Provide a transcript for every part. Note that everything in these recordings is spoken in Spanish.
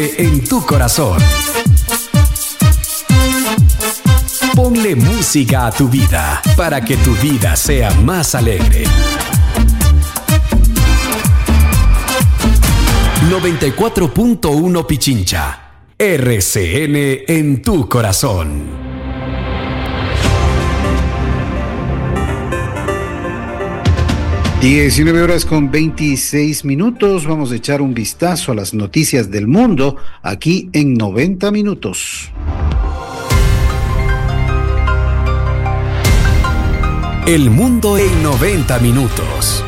en tu corazón. Ponle música a tu vida para que tu vida sea más alegre. 94.1 Pichincha. RCN en tu corazón. 19:26. Vamos a echar un vistazo a las noticias del mundo aquí en 90 minutos. El mundo en 90 minutos.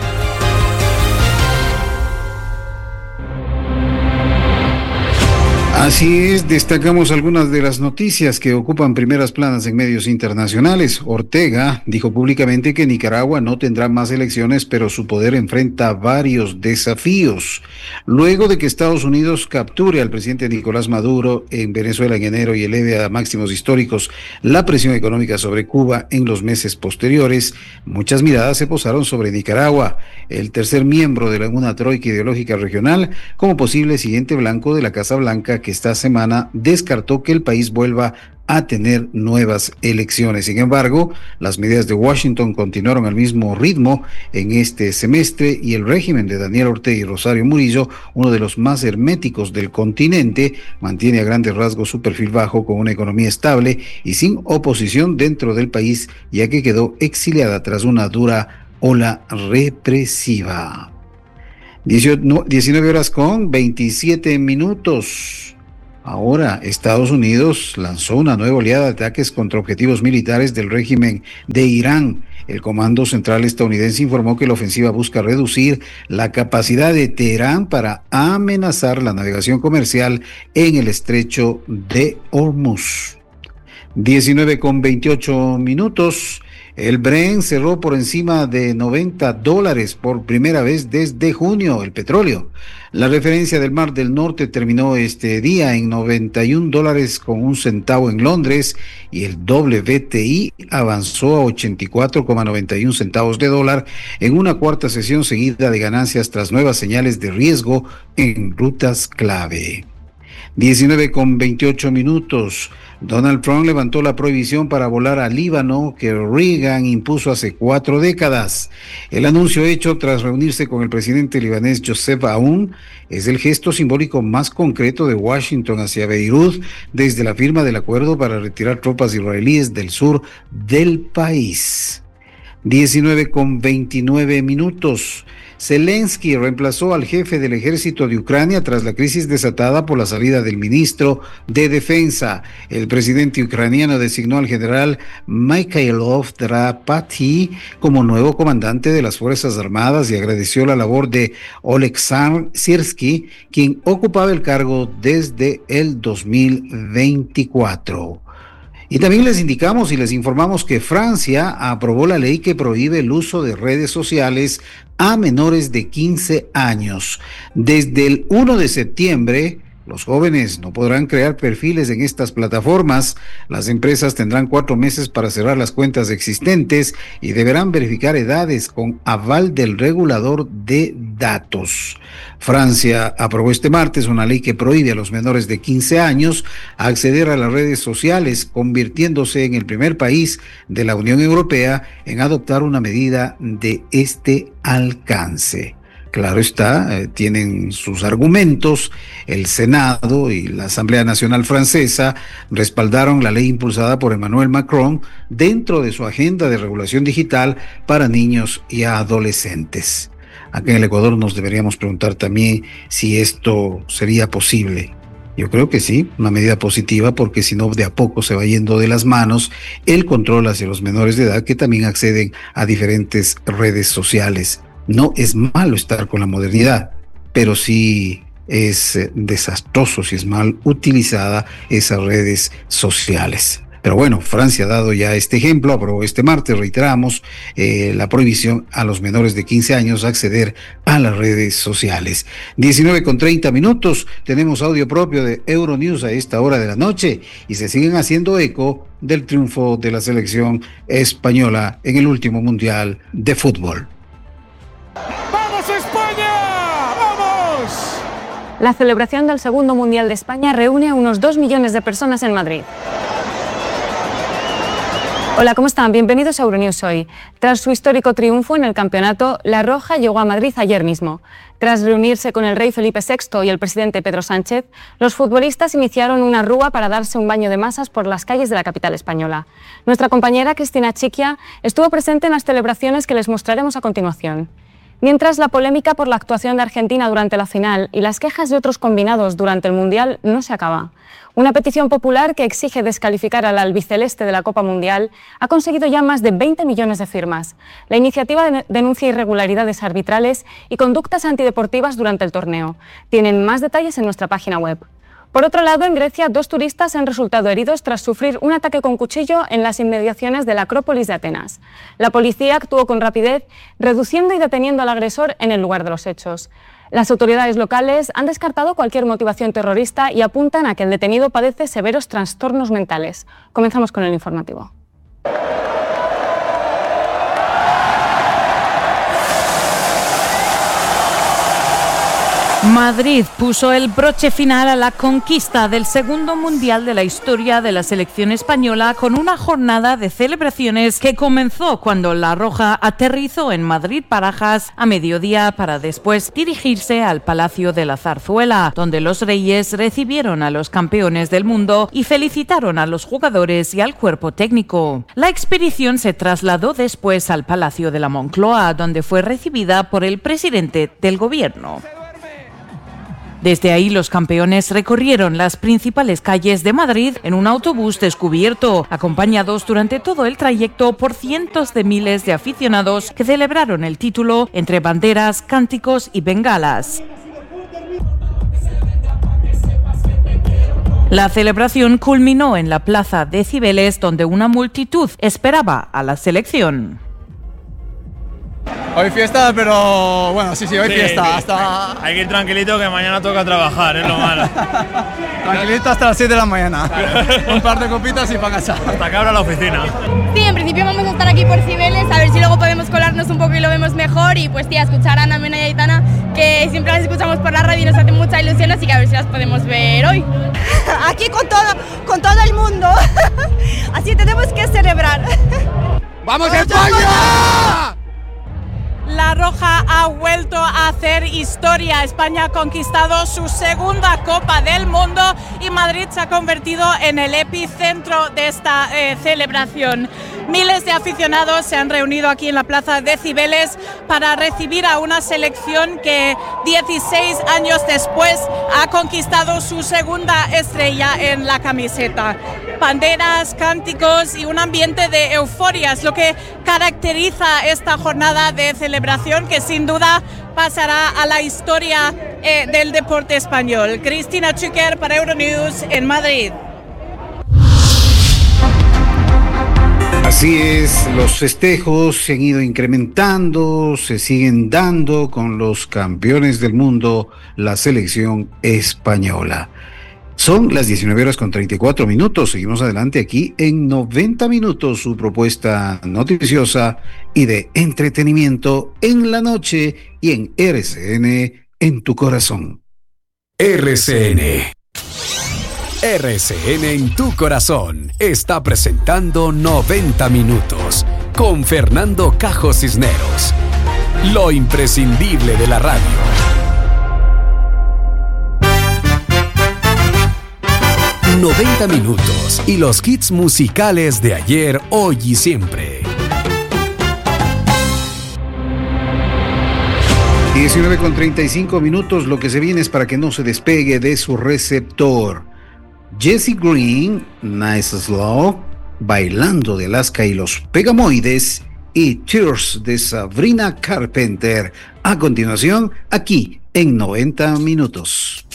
Así es, destacamos algunas de las noticias que ocupan primeras planas en medios internacionales. Ortega dijo públicamente que Nicaragua no tendrá más elecciones, pero su poder enfrenta varios desafíos. Luego de que Estados Unidos capture al presidente Nicolás Maduro en Venezuela en enero y eleve a máximos históricos la presión económica sobre Cuba en los meses posteriores, muchas miradas se posaron sobre Nicaragua, el tercer miembro de una troika ideológica regional, como posible siguiente blanco de la Casa Blanca, que esta semana descartó que el país vuelva a tener nuevas elecciones. Sin embargo, las medidas de Washington continuaron al mismo ritmo en este semestre y el régimen de Daniel Ortega y Rosario Murillo, uno de los más herméticos del continente, mantiene a grandes rasgos su perfil bajo, con una economía estable y sin oposición dentro del país, ya que quedó exiliada tras una dura ola represiva. 19:27. Ahora, Estados Unidos lanzó una nueva oleada de ataques contra objetivos militares del régimen de Irán. El Comando Central estadounidense informó que la ofensiva busca reducir la capacidad de Teherán para amenazar la navegación comercial en el estrecho de Hormuz. 19:28. El Brent cerró por encima de $90 por primera vez desde junio, el petróleo. La referencia del Mar del Norte terminó este día en $91.01 en Londres y el WTI avanzó a 84,91 centavos de dólar en una cuarta sesión seguida de ganancias tras nuevas señales de riesgo en rutas clave. 19:28. Donald Trump levantó la prohibición para volar a Líbano que Reagan impuso hace 4 décadas. El anuncio hecho tras reunirse con el presidente libanés Joseph Aoun es el gesto simbólico más concreto de Washington hacia Beirut desde la firma del acuerdo para retirar tropas israelíes del sur del país. 19:29. Zelensky reemplazó al jefe del ejército de Ucrania tras la crisis desatada por la salida del ministro de Defensa. El presidente ucraniano designó al general Mikhailo Drapati como nuevo comandante de las Fuerzas Armadas y agradeció la labor de Oleksandr Syrskyi, quien ocupaba el cargo desde el 2024. Y también les indicamos y les informamos que Francia aprobó la ley que prohíbe el uso de redes sociales a menores de 15 años. Desde el 1 de septiembre, los jóvenes no podrán crear perfiles en estas plataformas. Las empresas tendrán 4 meses para cerrar las cuentas existentes y deberán verificar edades con aval del regulador de datos. Francia aprobó este martes una ley que prohíbe a los menores de 15 años acceder a las redes sociales, convirtiéndose en el primer país de la Unión Europea en adoptar una medida de este alcance. Claro está, tienen sus argumentos. El Senado y la Asamblea Nacional Francesa respaldaron la ley impulsada por Emmanuel Macron dentro de su agenda de regulación digital para niños y adolescentes. Acá en el Ecuador nos deberíamos preguntar también si esto sería posible. Yo creo que sí, una medida positiva, porque si no, de a poco se va yendo de las manos el control hacia los menores de edad que también acceden a diferentes redes sociales. No es malo estar con la modernidad, pero sí es desastroso si es mal utilizada esas redes sociales. Pero bueno, Francia ha dado ya este ejemplo, aprobó este martes, reiteramos, la prohibición a los menores de 15 años acceder a las redes sociales. 19:30, tenemos audio propio de Euronews a esta hora de la noche y se siguen haciendo eco del triunfo de la selección española en el último Mundial de Fútbol. La celebración del segundo Mundial de España reúne a unos 2 millones de personas en Madrid. Hola, ¿cómo están? Bienvenidos a Euronews Hoy. Tras su histórico triunfo en el campeonato, La Roja llegó a Madrid ayer mismo. Tras reunirse con el rey Felipe VI y el presidente Pedro Sánchez, los futbolistas iniciaron una rúa para darse un baño de masas por las calles de la capital española. Nuestra compañera Cristina Chiquia estuvo presente en las celebraciones que les mostraremos a continuación. Mientras la polémica por la actuación de Argentina durante la final y las quejas de otros combinados durante el Mundial no se acaba. Una petición popular que exige descalificar al albiceleste de la Copa Mundial ha conseguido ya más de 20 millones de firmas. La iniciativa denuncia irregularidades arbitrales y conductas antideportivas durante el torneo. Tienen más detalles en nuestra página web. Por otro lado, en Grecia, 2 turistas han resultado heridos tras sufrir un ataque con cuchillo en las inmediaciones de la Acrópolis de Atenas. La policía actuó con rapidez, reduciendo y deteniendo al agresor en el lugar de los hechos. Las autoridades locales han descartado cualquier motivación terrorista y apuntan a que el detenido padece severos trastornos mentales. Comenzamos con el informativo. Madrid puso el broche final a la conquista del segundo mundial de la historia de la selección española con una jornada de celebraciones que comenzó cuando La Roja aterrizó en Madrid Barajas a mediodía para después dirigirse al Palacio de la Zarzuela, donde los reyes recibieron a los campeones del mundo y felicitaron a los jugadores y al cuerpo técnico. La expedición se trasladó después al Palacio de la Moncloa, donde fue recibida por el presidente del gobierno. Desde ahí los campeones recorrieron las principales calles de Madrid en un autobús descubierto, acompañados durante todo el trayecto por cientos de miles de aficionados que celebraron el título entre banderas, cánticos y bengalas. La celebración culminó en la plaza de Cibeles, donde una multitud esperaba a la selección. Hoy fiesta, pero bueno, sí, hoy fiesta. Sí. Hay que ir tranquilito que mañana toca trabajar, es lo malo. Tranquilito hasta las 7 de la mañana. Un par de copitas y para casa. Hasta que abra la oficina. Sí, en principio vamos a estar aquí por Cibeles, a ver si luego podemos colarnos un poco y lo vemos mejor. Y pues tía, escuchar a Ana Mena y Aitana, que siempre las escuchamos por la radio y nos hace mucha ilusión, así que a ver si las podemos ver hoy. Aquí con todo el mundo. Así tenemos que celebrar. ¡Vamos España! La Roja ha vuelto a hacer historia. España ha conquistado su segunda Copa del Mundo y Madrid se ha convertido en el epicentro de esta celebración. Miles de aficionados se han reunido aquí en la plaza de Cibeles para recibir a una selección que 16 años después ha conquistado su segunda estrella en la camiseta. Banderas, cánticos y un ambiente de euforia es lo que caracteriza esta jornada de celebración que sin duda pasará a la historia del deporte español. Cristina Chiquia para Euronews en Madrid. Así es, los festejos se han ido incrementando, se siguen dando con los campeones del mundo, la selección española. Son las 19:34. Seguimos adelante aquí en 90 minutos, su propuesta noticiosa y de entretenimiento en la noche y en RCN en tu corazón. RCN en tu corazón está presentando 90 minutos con Fernando Cajo Cisneros. Lo imprescindible de la radio. ...90 minutos y los hits musicales de ayer, hoy y siempre. 19:35, lo que se viene es para que no se despegue de su receptor. Jessie Green, Nice Slow, Bailando de Alaska y los Pegamoides y Tears de Sabrina Carpenter. A continuación, aquí en 90 minutos.